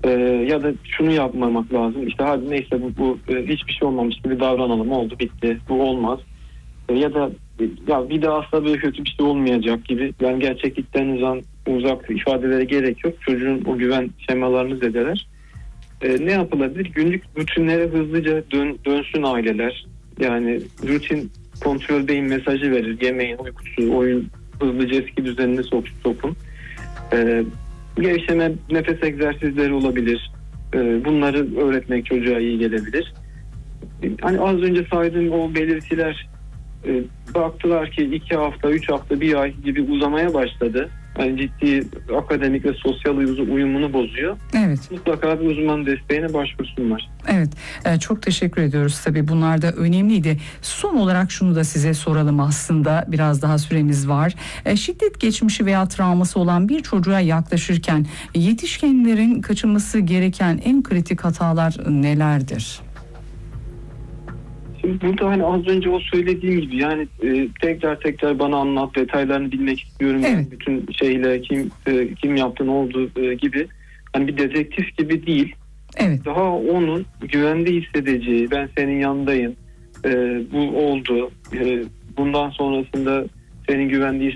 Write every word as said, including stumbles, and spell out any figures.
Ee, ya da şunu yapmamak lazım. İşte hadi neyse bu, bu e, hiçbir şey olmamış gibi davranalım. Oldu bitti. Bu olmaz. E, ya da e, ya bir daha asla böyle kötü bir şey olmayacak gibi. Yani gerçeklikten uzak, uzak ifadelere gerek yok. Çocuğun o güven şemalarını zedeler. E, ne yapılabilir? Günlük rutinlere hızlıca dön, dönsün aileler. Yani rutin kontroldeyim mesajı verir. Yemeğin, uykusu, oyun hızlıca eski düzenine sok, sokun. E, Gevşeme, nefes egzersizleri olabilir. E, bunları öğretmek çocuğa iyi gelebilir. E, hani az önce saydığım o belirtiler e, baktılar ki iki hafta, üç hafta, bir ay gibi uzamaya başladı. Yani ciddi akademik ve sosyal uyumunu bozuyor. Evet. Mutlaka bir uzman desteğine başvursunlar. Evet, çok teşekkür ediyoruz. Tabii bunlar da önemliydi. Son olarak şunu da size soralım aslında. Biraz daha süremiz var. Şiddet geçmişi veya travması olan bir çocuğa yaklaşırken yetişkinlerin kaçınması gereken en kritik hatalar nelerdir? Şimdi burada hani az önce o söylediğim gibi yani e, tekrar tekrar bana anlat, detaylarını bilmek istiyorum. Evet. Yani bütün şeyle kim e, kim yaptı, ne oldu e, gibi. Hani bir dedektif gibi değil. Evet. Daha onun güvende hissedeceği, ben senin yanındayım, e, bu oldu, e, bundan sonrasında senin güvende